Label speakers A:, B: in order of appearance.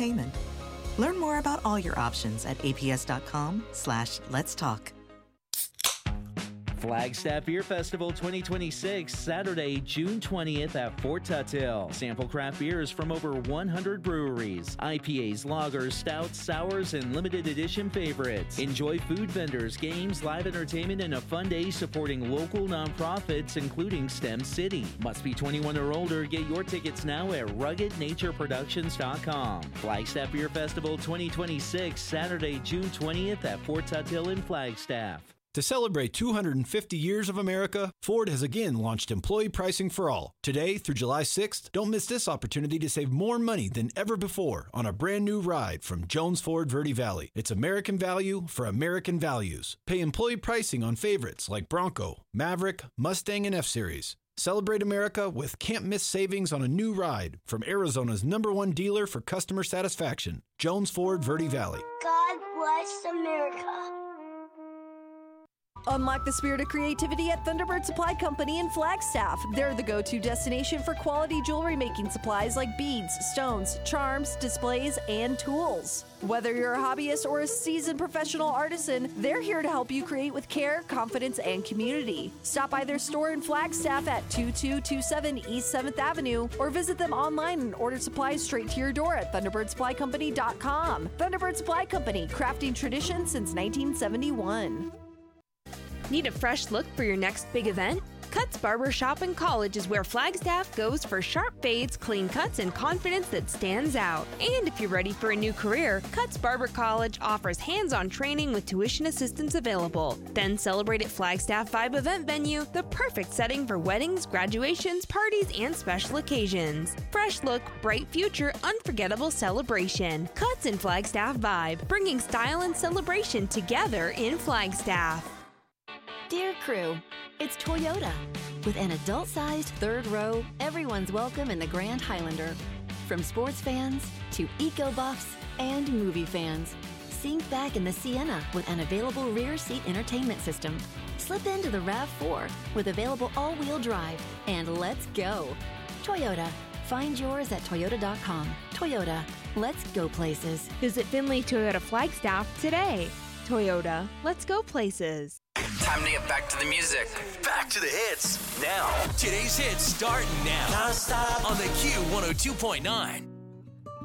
A: payment. Learn more about all your options at aps.com/letstalk.
B: Flagstaff Beer Festival 2026, Saturday, June 20th at Fort Tuthill. Sample craft beers from over 100 breweries. IPAs, lagers, stouts, sours, and limited edition favorites. Enjoy food vendors, games, live entertainment, and a fun day supporting local nonprofits, including STEM City. Must be 21 or older. Get your tickets now at RuggedNatureProductions.com. Flagstaff Beer Festival 2026, Saturday, June 20th at Fort Tuthill in Flagstaff.
C: To celebrate 250 years of America, Ford has again launched employee pricing for all. Today through July 6th, don't miss this opportunity to save more money than ever before on a brand new ride from Jones Ford Verde Valley. It's American value for American values. Pay employee pricing on favorites like Bronco, Maverick, Mustang, and F-Series. Celebrate America with can't-miss savings on a new ride from Arizona's #1 dealer for customer satisfaction, Jones Ford Verde Valley.
D: God bless America.
E: Unlock the spirit of creativity at Thunderbird Supply Company in Flagstaff. They're the go-to destination for quality jewelry making supplies like beads, stones, charms, displays, and tools. Whether you're a hobbyist or a seasoned professional artisan, they're here to help you create with care, confidence, and community. Stop by their store in Flagstaff at 2227 East 7th Avenue or visit them online and order supplies straight to your door at ThunderbirdSupplyCompany.com. Thunderbird Supply Company, crafting tradition since 1971.
F: Need a fresh look for your next big event? Cuts Barber Shop and College is where Flagstaff goes for sharp fades, clean cuts, and confidence that stands out. And if you're ready for a new career, Cuts Barber College offers hands-on training with tuition assistance available. Then celebrate at Flagstaff Vibe event venue, the perfect setting for weddings, graduations, parties, and special occasions. Fresh look, bright future, unforgettable celebration. Cuts and Flagstaff Vibe, bringing style and celebration together in Flagstaff.
G: Dear crew, it's Toyota. With an adult-sized third row, everyone's welcome in the Grand Highlander. From sports fans to eco-buffs and movie fans. Sink back in the Sienna with an available rear seat entertainment system. Slip into the RAV4 with available all-wheel drive. And let's go. Toyota. Find yours at Toyota.com. Toyota. Let's go places.
F: Visit Finley Toyota Flagstaff today. Toyota. Let's go places.
H: Time to get back to the music.
I: Back to the hits now. Today's hits start now. On the Q 102.9.